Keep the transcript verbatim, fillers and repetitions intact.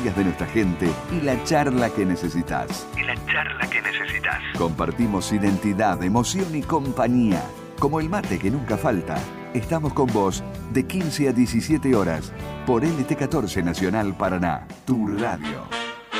historias de nuestra gente y la charla que necesitas. Y la charla que necesitas. Compartimos identidad, emoción y compañía. Como el mate que nunca falta. Estamos con vos de quince a diecisiete horas por L T catorce Nacional Paraná, tu radio.